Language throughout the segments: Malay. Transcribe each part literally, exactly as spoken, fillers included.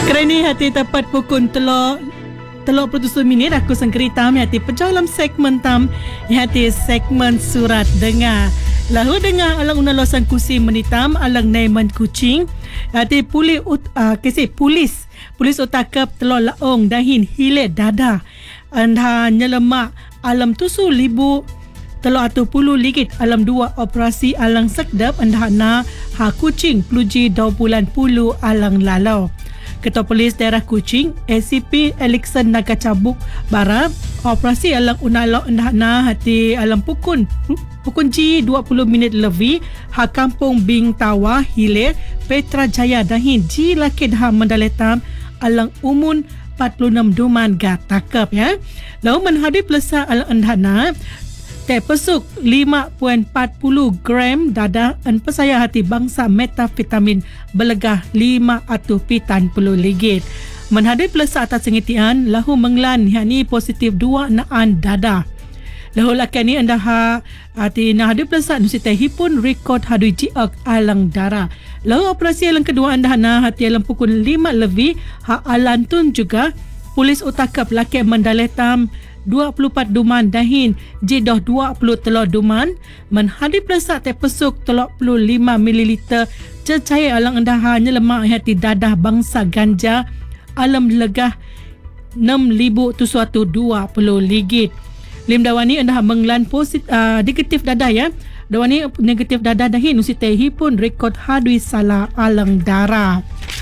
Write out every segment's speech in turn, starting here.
Kerana hati tepat pukul telur telur puluh tujuh minit aku sangkeri tam hati pecah dalam segmen tam hati segmen surat dengar. Lahu dengar alang una losan kusi menitam alang naiman kucing hati puli ut uh, kesi polis polis utakap telur laong dahin hilet dada anda nyelemak alam tusu libu telur atau puluh ligit alam dua operasi alang sekdap anda na ha kucing peluji dua bulan puluh alang lalau. Ketua Polis Daerah Kuching A C P Alexan Nagacabuk Barat operasi alang unalok anda na hati alang pukun pukun G dua puluh minit lebih ha kampung Bing Tawa Hilir Petra Jaya dahin G laki dah mendaletam alang umun empat puluh enam duman ga takap ya. Lalu menghadiri pelesa alang anda na teh pesuk lima perpuluhan empat puluh gram dada dan pesaya hati bangsa metavitamin belegah lima atau pitan puluh ligit. Menghadiri pelesa atas sengitian lahu menglan yakni positif dua naan dada. Lahu lakan ni anda ha hati nak hadiri pelesa nusi teh hipun rekod hadui jiak alang darah. Lahu operasi alang kedua anda na hati alang pukul lima lebih ha alantun juga polis utakap laki mendaletam dua puluh empat duman dahin jidoh dua puluh telur duman menghadiri pelasa teh pesuk telur puluh lima mililiter cecair alang endah nyelemak hati dadah bangsa ganja alam legah enam ribu tujuh ratus dua puluh ligit. Lim dawani endah menglan positif uh, negatif dadah ya. Dawani negatif dadah dahin usi teh pun rekod hadui salah alang darah.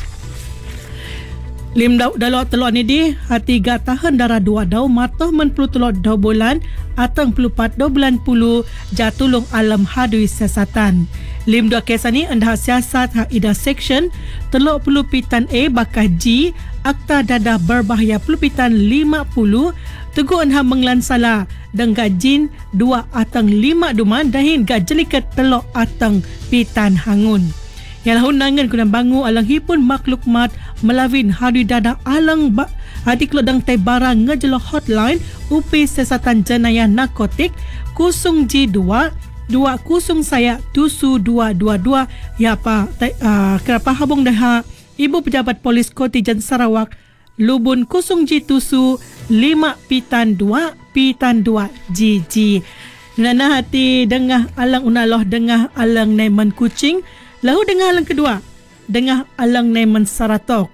Lim daw dalok telur ni di hati ga tahan darah dua daw matoh men puluh telur dua bulan atang puluh empat dua bulan puluh jatulung alam hadui siasatan. Lim dua kes ni anda siasat ha ida section telur puluh pitan A bakah G akta dadah berbahaya puluh pitan lima puluh teguh anda menglan salah dan gajin dua atang lima duman dahin ga jelikat telur atang pitan hangun. Yang hunangan kuna bangu alang hipun makhluk mat melawin hadui dadah alang ba, hati kelodang teh barang ngejelo hotline U P Siasatan Jenayah Narkotik kusung G dua dua kusung saya tusu dua dua dua ya pa uh, kenapa habung dah Ibu Pejabat Polis Kontijen Sarawak Lubun kusung G tusu lima pitan dua pitan dua G G. Nana hati dengah alang unaloh dengah alang naiman kucing. Lalu dengar alang kedua, dengar alang naiman Saratok.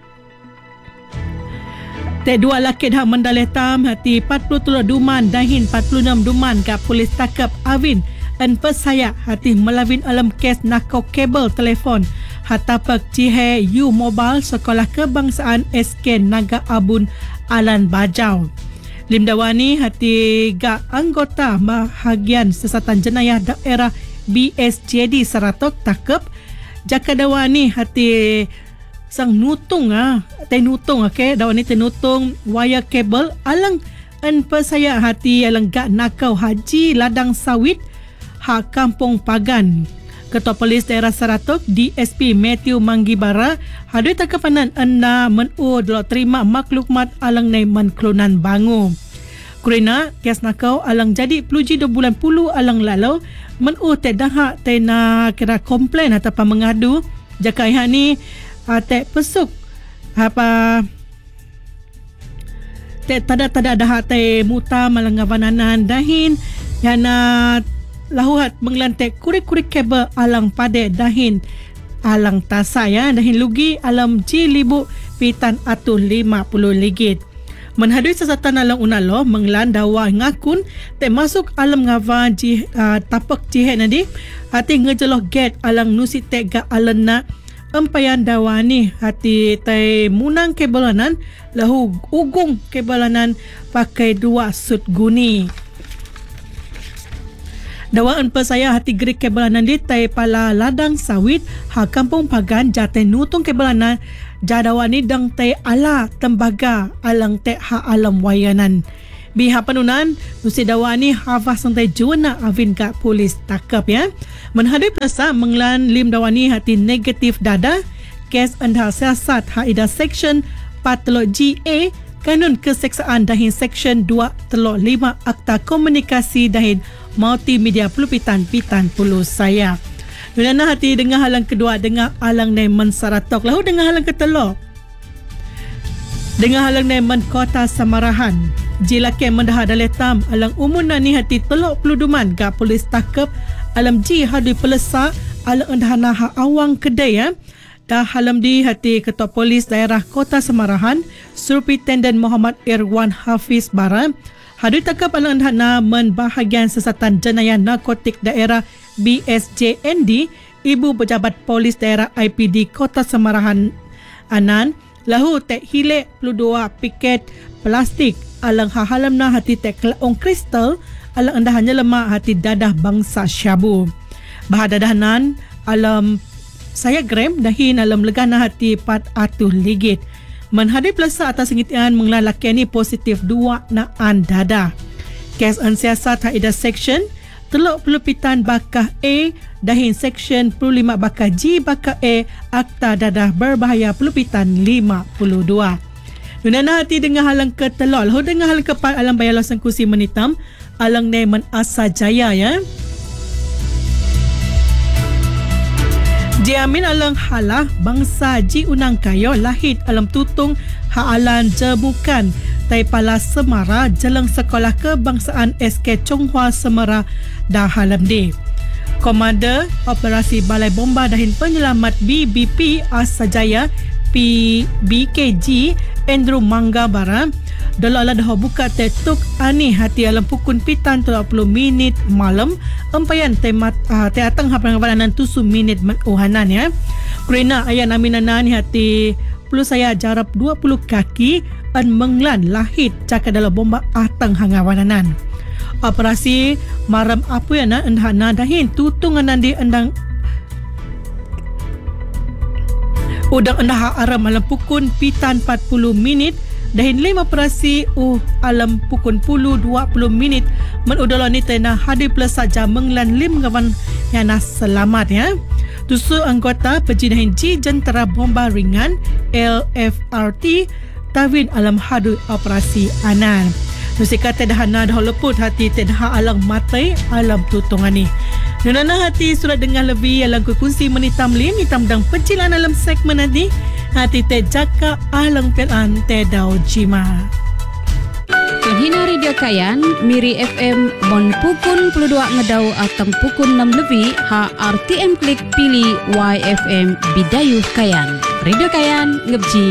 Tek dua laki dah mendaletam hati empat puluh telur duman dahin empat puluh enam duman kat polis takap Avin dan pesaya hati melawin alam kes nakau kabel telefon hatapak Cihe U Mobile Sekolah Kebangsaan S K Naga Abun Alan Bajau. Limdawani hati ga anggota bahagian Siasatan Jenayah Daerah B S J D Saratok takap jakadawani hati sang nutung ah teh nutung okey dawani teh nutung wire kabel alang en pesaya hati alang gak nakau haji ladang sawit ha kampung Pagan. Ketua Polis Daerah Saratok D S P Matthew Manggibara hadui takapanan anda menu delok terima maklumat alang naiman Kelunan Bangu. Kurina kes nakau alang jadi peluji dua bulan puluh alang lalau menu teh dahak teh na kira komplain atau mengadu jaka ihak ni uh, teh pesuk apa teh tada-tada dahak teh muta malangavananan dahin yana lahuat menglantek kurik-kurik kabel alang pade dahin alang tasa ya dahin lugi alam G libu pitan atu lima puluh ligit. Menghadiri siasatan alang unalo menglan dawa ngakun te masuk alam ngava ji uh, tapak jihe nadi hati ngejeloh get alang nusi te ga alena empayan dawa ni hati te munang kebalanan lahu ugung kebalanan pakai dua sut guni. Dawaan pesaya hati gerik kebalanan di te pala ladang sawit ha kampung Pagan jate nutung kebalanan jadawani dang te ala tembaga alang te ha alam wayanan. Biha penunan nusi dawani hafah santai juana avin ka polis takap ya. Menghadiri pelasa menglan lim dawani hati negatif dada kes anda siasat ha ida section empat G A kanun keseksaan dahin section dua lima akta komunikasi dahin multimedia pelupitan pitan puluh saya. Nuna hati dengar halang kedua dengar alang naiman Saratok lahu dengar halang ketelur Dengan halang neman kota Samarahan, jilake mendah daletam alang umun ni hati telok peluduman ga polis takap alam ji hadui pelesa alang endahana ha awang kedai ya. Dah halam di hati Ketua Polis Daerah Kota Samarahan, Superintendent Muhammad Irwan Hafiz Bara, hadui takap alang endahana men bahagian sesatan jenayah narkotik daerah B S J N D, Ibu Pejabat Polis Daerah I P D Kota Samarahan Anan, lahu tek hilek puluh dua piket plastik alang hahalam na hati tek kelaong kristal alang endahannya lemak hati dadah bangsa Syabu. Bahadadahanan alam saya gram dahin alam legana hati pat atuh ligit. Menhadap pelasa atas ngitian mengelalaki ni positif dua naan dadah. Kes ansiasat haida section telok pelupitan bakah A dahin section sepuluh lima bakah G bakah A Akta Dadah Berbahaya Pelupitan lima puluh dua. Nunana hati dengan halang ke telok lahu dengan halang ke pat alam bayar losan kursi menitam alang neman asa jaya ya. Diamin alang halah bangsa Ji Unang Kayo lahid alam tutung haalan jemukan Taipala Semara Jelang Sekolah Kebangsaan S K Chonghua Semara dah halam di. Komander Operasi Balai Bomba Dahin Penyelamat B B P Asajaya P B K G Andrew Mangga Bara Dalala dah buka tetuk ani hati alam pukun pitan tiga puluh minit malam empayan temat uh, teatang hapang tusu minit uhanan ya. Kerana ayat naminana ni hati perlu saya jarap dua puluh kaki an menglan lahid cakap dalam bomba atang hangawananan. Operasi maram apa ya na endahana dahin tutungan nandi endang udang endah aram alam pukun pitan empat puluh minit dahin lima operasi uh alam pukun puluh dua puluh minit menudolo ni tena hadir plus saja menglan lim gawan yana selamat ya. Tusu anggota pejidahin G Jentera Bomba Ringan L F R T Tawin alam hadu operasi anan. Nusika tedahana dah leput hati tedah alang matai alam tutungan ni. Nunana hati surat dengar lebih alang kukunsi menitam lim hitam dang pecilan alam segmen nanti hati te jaka alang pelan te dau jima. Penghina Radio Kayan, Miri F M Mon Pukun puluh dua ngedau atau pukun enam lebih H R T M klik pilih Y F M Bidayuh Kayan. Radio Kayan ngebji